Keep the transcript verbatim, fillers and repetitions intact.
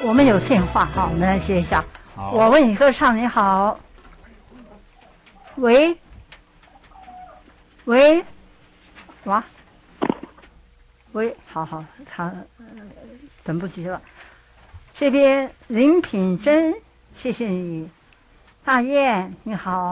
我们有电话，好，我们来接一下。 好， 我为你歌唱，你好。喂，喂，哇，喂，好好，他、呃、等不及了。这边林品珍，谢谢你。大雁，你好。